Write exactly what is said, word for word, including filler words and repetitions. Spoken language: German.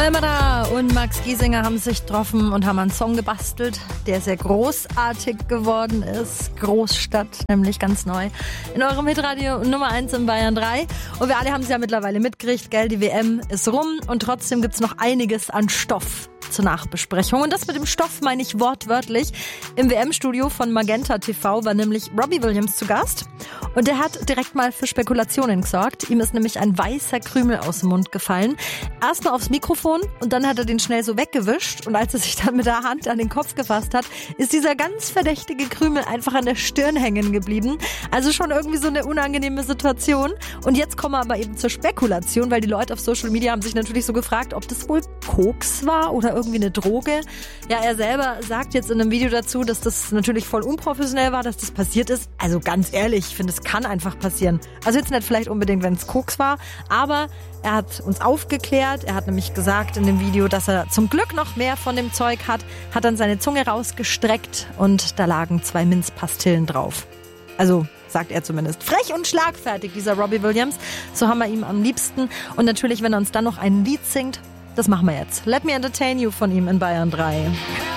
Olmera und Max Giesinger haben sich getroffen und haben einen Song gebastelt, der sehr großartig geworden ist. Großstadt, nämlich ganz neu. In eurem Hitradio Nummer eins in Bayern drei. Und wir alle haben es ja mittlerweile mitgekriegt, gell? Die W M ist rum und trotzdem gibt's noch einiges an Stoff zur Nachbesprechung. Und das mit dem Stoff meine ich wortwörtlich. Im W M-Studio von Magenta T V war nämlich Robbie Williams zu Gast. Und der hat direkt mal für Spekulationen gesorgt. Ihm ist nämlich ein weißer Krümel aus dem Mund gefallen. Erst mal aufs Mikrofon und dann hat er den schnell so weggewischt. Und als er sich dann mit der Hand an den Kopf gefasst hat, ist dieser ganz verdächtige Krümel einfach an der Stirn hängen geblieben. Also schon irgendwie so eine unangenehme Situation. Und jetzt kommen wir aber eben zur Spekulation, weil die Leute auf Social Media haben sich natürlich so gefragt, ob das wohl Koks war oder irgendwie eine Droge. Ja, er selber sagt jetzt in einem Video dazu, dass das natürlich voll unprofessionell war, dass das passiert ist. Also ganz ehrlich, ich finde, es kann einfach passieren. Also jetzt nicht vielleicht unbedingt, wenn es Koks war, aber er hat uns aufgeklärt. Er hat nämlich gesagt in dem Video, dass er zum Glück noch mehr von dem Zeug hat, hat dann seine Zunge rausgestreckt und da lagen zwei Minzpastillen drauf. Also sagt er zumindest. Frech und schlagfertig, dieser Robbie Williams. So haben wir ihm am liebsten. Und natürlich, wenn er uns dann noch ein Lied singt, das machen wir jetzt. Let Me Entertain You von ihm in Bayern drei.